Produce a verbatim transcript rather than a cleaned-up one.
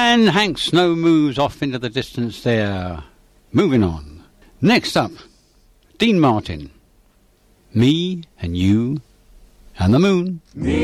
And Hank Snow moves off into the distance there. Moving on. Next up, Dean Martin. Me and you and the moon. Me